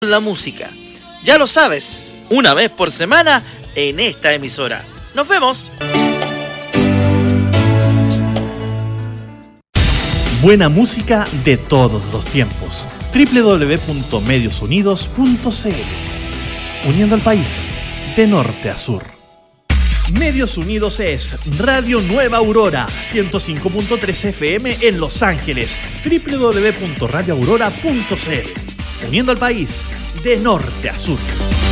la música. Ya lo sabes, una vez por semana en esta emisora. ¡Nos vemos! Buena música de todos los tiempos. www.mediosunidos.cl. Uniendo al país de norte a sur. Medios Unidos es Radio Nueva Aurora, 105.3 FM en Los Ángeles, www.radioaurora.cl. Uniendo al país de norte a sur.